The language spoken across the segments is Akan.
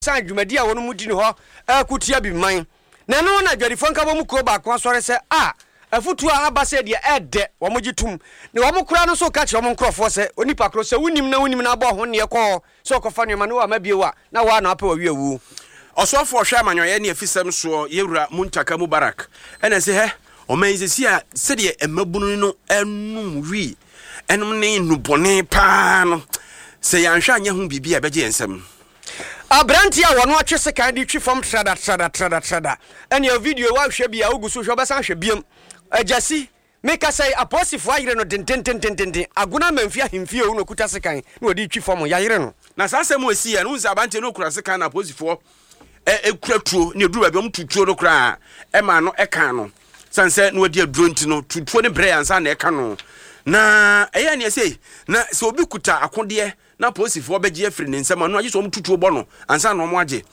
san dwumadi a wono mudi ne ho akutia bi man na no na dwadifo nka bo mu kro ba ko asore se afutu a abase de ede wo mogitum ne wo mokura no so ka kire wo nkrofo se onipa kro se wunim na abo ho ne ko so kofa ne ma no wa mabiewa na wa na ape wa wiewu osofo hwe amanyoye ne afisem so yewura Muntaka Mubarak ene se he o man se a se de emabunu no enu wi enum ne nubone pa no se yanhwa anya hu bibia beje ensem Abranti a wono atwese kan di twifom trada ene a video wa hwe bia ogusu hwe besa hwe biem ajasi meka say aposifo ayire no den aguna manfia himfie wo no kuta sekan na odi twifom ya yire no na sasem esi ya no nza abante no kura sekan na aposifo ekuratuo ne duru ba biom tutuo no kura ma no eka no sanse no odi aduro nti no tutuo ne bre ansa na eka no na eya ne sei na se obi kuta akode na posifo beje afiri ne nsema no agye so tutuo bɔ no ansa na omo agye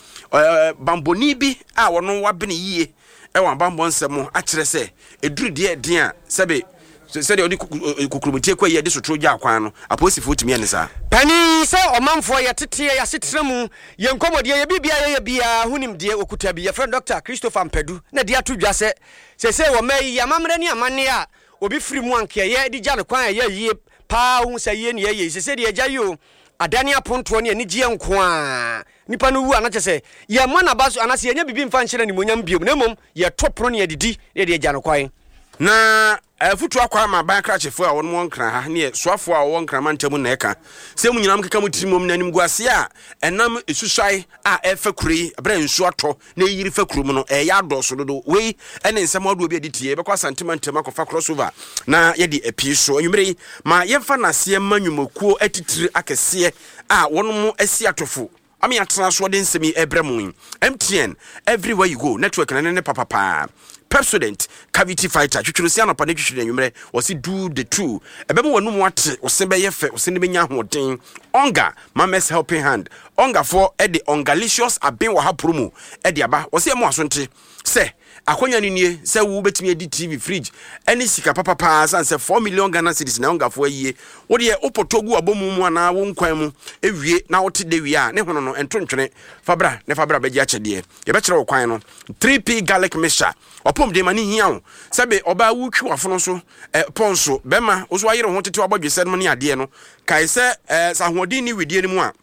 bamboni bi a wono wabene yie ewa bambo nsemo a kire se eduru de den a sebe se de odi kukurumutie kwa ye de sotro gya akwan no aposifo tumi ene sa pani se omanfo ye tete ya setremu ye nkomode ye bibia ye bia hunim de okuta bi ye friend Dr. Christopher Mpedu na de atodwa se wo mai ya mamre ni amane a obi firi mu anke ye di gya ne kwan ye yie pa hu se ye ne ye se de gya yo adani aponto ne ani gye nko a nipa no wu anache se ye mana baso anase ye nya bibi mfa nhyira ni monyam biom na mom ye topro ne ye didi ne de gya ne kwan na futu akwa ma ban krachefo a wono wonkra ha ne soafo a wonkra mantamu na eka se mu nyinam keka mu tirimom na nim guase a enam esusai a efa kuri abra nsu ato na yiri fa kurum no ya adoso dodo we ene nsem ado bi editie be kwa sentimental makofa crossover na ye di episo anwumre ma yemfa nase manwumakuo atitiri akese a wono mu asi atofo ami atena so de nsemi ebremu MTN everywhere you go network na ne papa Pepsodent cavity fighter twitwurusia no pane twitwure anwumre wose do the two ebemu wanu mu ate wose be yefe wose ne benya hoden onga mames helping hand onga for ede ongalicious aben wa hapromu ede aba wose emu asonte se akonya ni nie se wo betimi edi TV fridge eni sika papa sanse 4 million Ghana cedis na onga for ayie wo de opotogu abomu mu ana wo nkwan mu ewie na wote de wie a ne hono no entontwene fabra beji achede ye be kire wo kwan no 3P garlic mixture opom de mani hiawo sebe oba wutwi wafono so ponso bema oso ayire ho tete wabodwe no ne ade no kai se sahodin ni widie ni mu a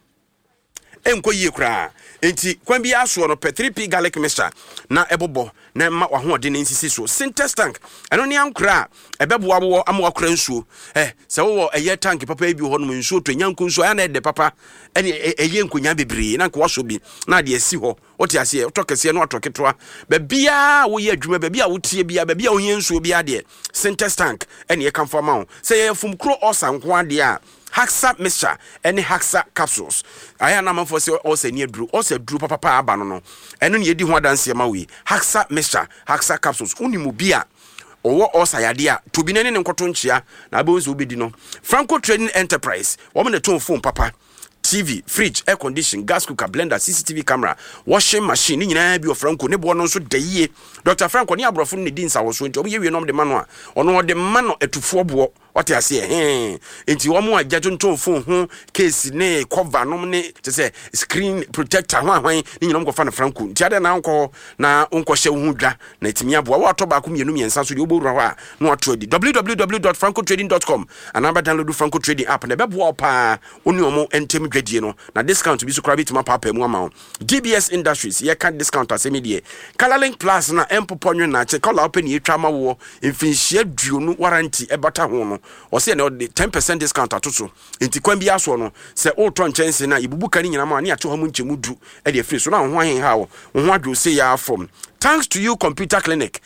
enko yie kura enti kwan bi aso no 3P garlic mixture na ebobo na ma wa ho de nsisi so Sintex tank eno ne ankura ebebo abo amwa kura nsuo se wo eye tank papa bi ho no nsuo to nyanko nsuo ya na de papa ene eye nkonya bebre na nko waso bi na de asi ho wote ase otokese no atoketoa ba bia wo ye adwuma ba bia wotie bia ba bia wo hie nsuo bia de Sintex tank ene ye kan forma ho se ye fum kro osa nko ade a Haxa mixture any Haxa capsules aya na manfo se osa ni aduru osa duru papa aba no eno ne yedi ho adanse ma wi Haxa mixture Haxa capsules unimu bia owo osa yade a tobi ne nkoto nchia na abonzo obedi no Franco Trading Enterprise wo me ne ton phone papa TV, fridge, air condition, gas cooker, blender, CCTV camera, washing machine, ni nyina bi Franco ne bo no so dayie. Dr. Franco ni abrofo ne din sa wo so nti obo ye wie nom de mano a ono de mano etufo bo what you say enti wo mo agya tonton phone ho case ne cover nom ne say screen protector ho ahwan ni nyina mkofa na Franco nti ade na anko na onko hye wo dwa na etimi aboa wo ato ba ko mienu miensa so de obowura ho a no ato adi www.francotrading.com anaba download Franco Trading app na bebo pa oni omo entem dwadie no na discount bi so kra bitima papa mu ama DBS Industries ye can discount asemi de Colorlink Plus na empoponyo na che color open ye twa ma wo mfinhia duonu warranty ebata ho no o se na 10% discount atoso enti kwan bi aso no se o to nchense na ibubuka ni nyina ma na ato ha mu nchemu du e de free so na ho ahen ha wo ho adwo se ya from thanks to you computer clinic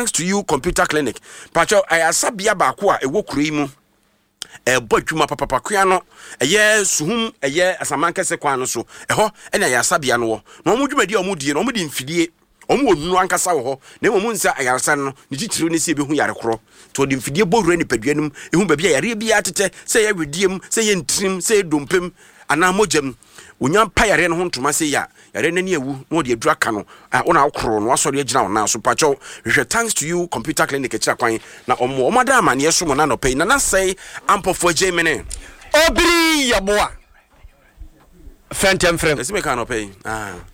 pacho ayasabia ba ko a ewo kuro yi mu bodwuma papa kwa no eye suhum eye asamankese kwan no so eho ena ayasabia no no mo dwumadi o mo die no mo di mfidie omo onu ankasa wo ho na mo nsa ayaresa no ni titiro ne se be hu yare kro to di mfidie bowura ni paduanum ehu ba bia yare bia tete se ye wediem se ye ntrim se ye dompem ana mojam onya pa yare no ho ntoma se ya yare nani ewu no de adura ka no ona akro no asori agina ona so pacho hwe thanks to you computer clinic kira kwan na omo da amane so mo na no pay na say ampofo Germany obiri yaboa fentem frem ese me ka no pay